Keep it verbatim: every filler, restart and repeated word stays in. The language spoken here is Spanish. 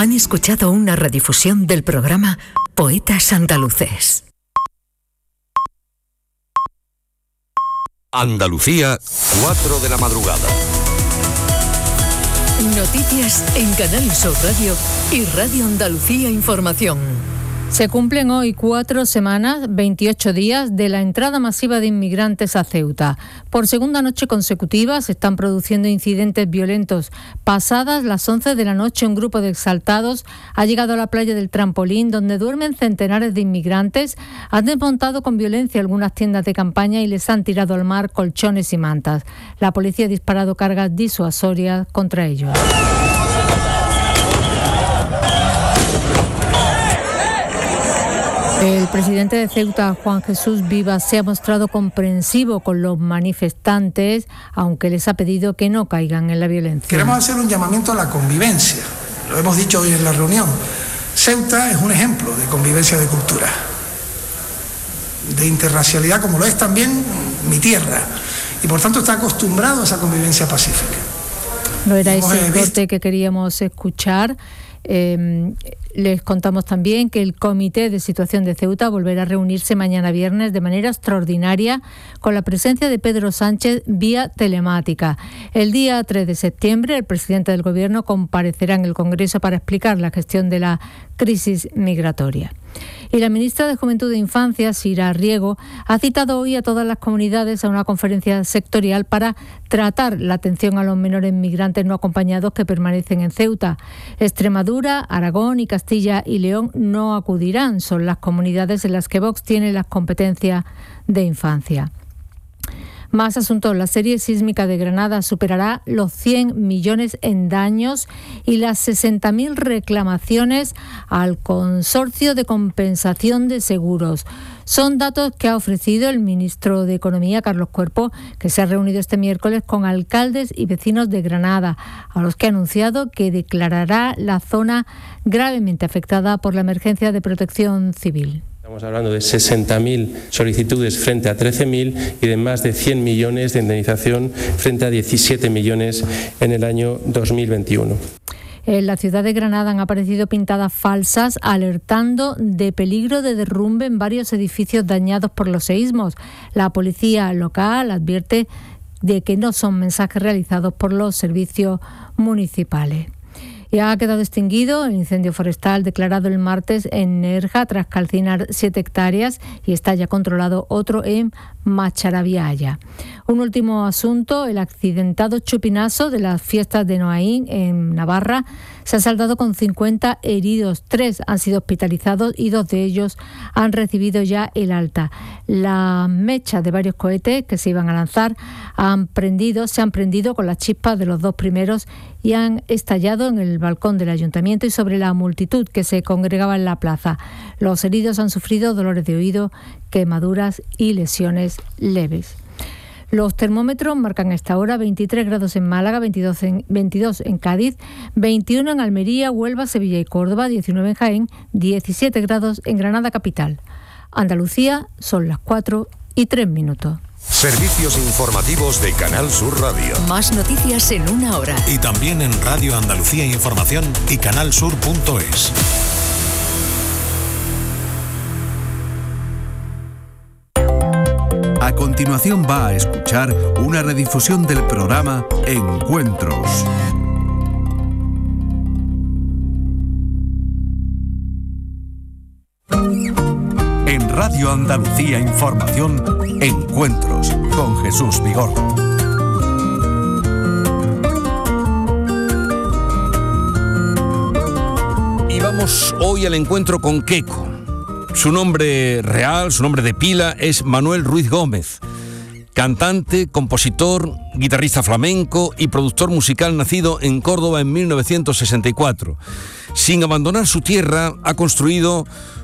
Han escuchado una redifusión del programa Poetas Andaluces. Andalucía, cuatro de la madrugada. Noticias en Canal Sur Radio y Radio Andalucía Información. Se cumplen hoy cuatro semanas, veintiocho días, de la entrada masiva de inmigrantes a Ceuta. Por segunda noche consecutiva se están produciendo incidentes violentos. Pasadas las once de la noche, un grupo de exaltados ha llegado a la playa del Trampolín, donde duermen centenares de inmigrantes. Han desmontado con violencia algunas tiendas de campaña y les han tirado al mar colchones y mantas. La policía ha disparado cargas disuasorias contra ellos. El presidente de Ceuta, Juan Jesús Vivas, se ha mostrado comprensivo con los manifestantes, aunque les ha pedido que no caigan en la violencia. Queremos hacer un llamamiento a la convivencia, lo hemos dicho hoy en la reunión. Ceuta es un ejemplo de convivencia de cultura, de interracialidad, como lo es también mi tierra, y por tanto está acostumbrado a esa convivencia pacífica. No era ese el corte que queríamos escuchar. Eh, les contamos también que el Comité de Situación de Ceuta volverá a reunirse mañana viernes de manera extraordinaria con la presencia de Pedro Sánchez vía telemática. El día tres de septiembre el presidente del Gobierno comparecerá en el Congreso para explicar la gestión de la crisis migratoria. Y la ministra de Juventud e Infancia, Sira Riego, ha citado hoy a todas las comunidades a una conferencia sectorial para tratar la atención a los menores migrantes no acompañados que permanecen en Ceuta. Extremadura, Aragón y Castilla y León no acudirán. Son las comunidades en las que Vox tiene las competencias de infancia. Más asuntos. La serie sísmica de Granada superará los cien millones en daños y las sesenta mil reclamaciones al Consorcio de Compensación de Seguros. Son datos que ha ofrecido el ministro de Economía, Carlos Cuerpo, que se ha reunido este miércoles con alcaldes y vecinos de Granada, a los que ha anunciado que declarará la zona gravemente afectada por la emergencia de protección civil. Estamos hablando de sesenta mil solicitudes frente a trece mil y de más de cien millones de indemnización frente a diecisiete millones en el año dos mil veintiuno. En la ciudad de Granada han aparecido pintadas falsas alertando de peligro de derrumbe en varios edificios dañados por los seísmos. La policía local advierte de que no son mensajes realizados por los servicios municipales. Y ha quedado extinguido el incendio forestal declarado el martes en Nerja tras calcinar siete hectáreas y está ya controlado otro en Macharabiaya. Un último asunto, el accidentado chupinazo de las fiestas de Noaín en Navarra se ha saldado con cincuenta heridos. Tres han sido hospitalizados y dos de ellos han recibido ya el alta. Las mechas de varios cohetes que se iban a lanzar han prendido, se han prendido con las chispas de los dos primeros y han estallado en el balcón del ayuntamiento y sobre la multitud que se congregaba en la plaza. Los heridos han sufrido dolores de oído, quemaduras y lesiones leves. Los termómetros marcan a esta hora veintitrés grados en Málaga, veintidós en, veintidós en Cádiz, veintiuno en Almería, Huelva, Sevilla y Córdoba, diecinueve en Jaén, diecisiete grados en Granada capital. Andalucía, son las cuatro y tres minutos. Servicios informativos de Canal Sur Radio. Más noticias en una hora. Y también en Radio Andalucía Información y canalsur punto es. A continuación va a escuchar una redifusión del programa Encuentros. En Radio Andalucía Información, Encuentros con Jesús Vigorra. Y vamos hoy al encuentro con Queco. Su nombre real, su nombre de pila es Manuel Ruiz Gómez, cantante, compositor, guitarrista flamenco y productor musical nacido en Córdoba en mil novecientos sesenta y cuatro. Sin abandonar su tierra, ha construido